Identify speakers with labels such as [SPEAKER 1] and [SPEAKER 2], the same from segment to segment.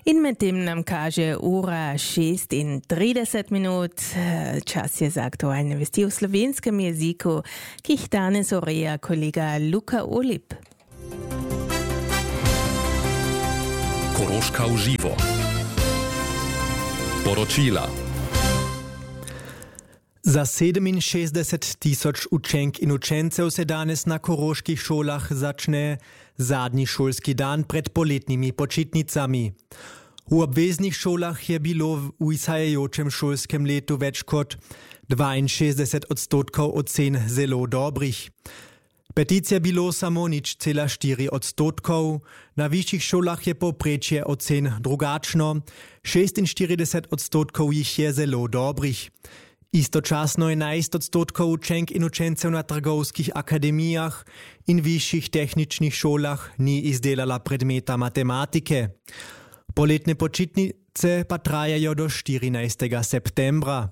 [SPEAKER 1] In medtem nam kaže ura 6:30. Čas je za aktualne vesti v slovenskem jeziku, ki jih danes ureja kolega Luka Olip.
[SPEAKER 2] Koroška v živo. Poročila.
[SPEAKER 3] Za 67 000 učenk in učencev se danes na koroških šolah začne zadnji šolski dan pred poletnimi počitnicami. V obveznih šolah je bilo v izhajajočem šolskem letu več kot 62% ocen zelo dobrih. Peticija bilo samo 0,4%, na višjih šolah je povprečje ocen drugačno, 46% jih je zelo dobrih. Istočasno 11% učenk in učencev na trgovskih akademijah in višjih tehničnih šolah ni izdelala predmeta matematike. Poletne počitnice pa trajajo do 14. septembra.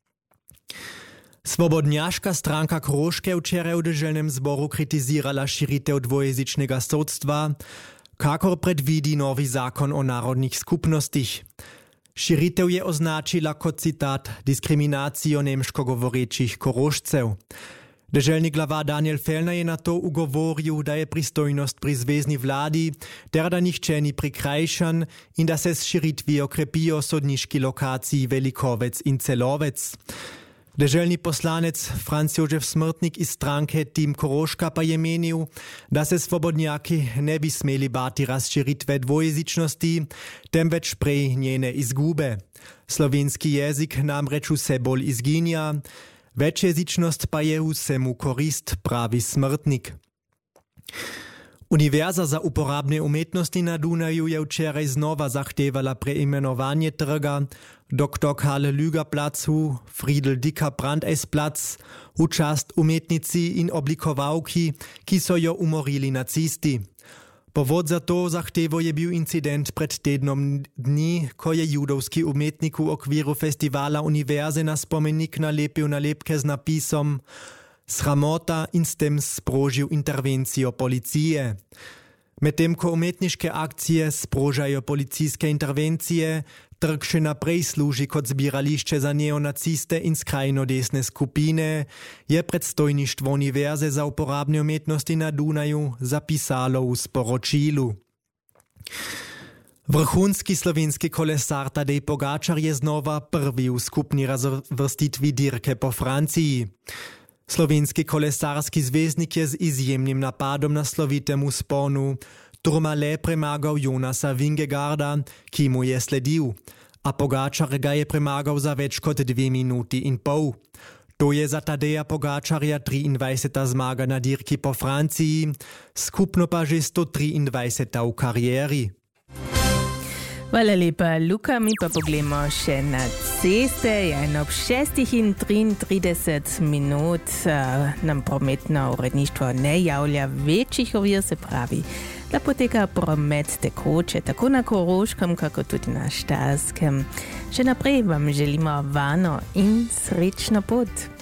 [SPEAKER 3] Svobodnjaška stranka Koroške včeraj v deželnem zboru kritizirala širitev dvojezičnega sodstva, kakor predvidi novi zakon o narodnih skupnostih. Širitev je označila kot citat diskriminacijo nemško govorečih Korošcev. Deželni glava Daniel Fellner je na to ugovoril, da je pristojnost pri zvezni vladi, ter da nihče ni prikrajšan in da se s širitvijo krepijo sodniški lokaciji Velikovec in Celovec. Deželni poslanec Franz Jožef Smrtnik iz stranke Tim Koroška pa je menil, da se svobodnjaki ne bi smeli bati razširitve dvojezičnosti, temveč prej njene izgube. Slovenski jezik namreč vse bolj izginja, večjezičnost pa je vsemu korist, pravi Smrtnik. Univerza za uporabne umetnosti na Dunaju je včeraj znova zahtevala preimenovanje trga Dr. Karl Lüger Platz v Friedel Dicker Brandeis Platz v čast umetnici in oblikovalki, ki so jo umorili nacisti. Povod za to zahtevo je bil incident pred tednom dni, ko je judovski umetnik v okviru festivala univerze na spomenik nalepil nalepke z napisom Sramota in s tem sprožil intervencijo policije. Medtem ko umetniške akcije sprožajo policijske intervencije, trg še naprej služi kot zbirališče za neonaciste in skrajno desne skupine, je predstojništvo Univerze za uporabne umetnosti na Dunaju zapisalo v sporočilu. Vrhunski slovenski kolesar Tadej Pogačar je znova prvi v skupni razvrstitvi dirke po Franciji. Slovenski kolesarski zvezdnik je z izjemnim napadom na slovitemu vzponu Tourmalet premagal Jonasa Vingegaarda, ki mu je sledil, a Pogačar ga je premagal za več kot 2,5 minuti. To je za Tadeja Pogačarja 23. zmaga na dirki po Franciji, skupno pa že 123. v karieri.
[SPEAKER 1] Hvala lepa, Luka. Mi pa pogledamo še na ceste. Ob 6:33 nam prometno uredništvo ne javlja večjih ovir, se pravi, da poteka promet tekoče, tako na Koroškem, kako tudi na Štajerskem. Še naprej vam želimo varno in srečno pot.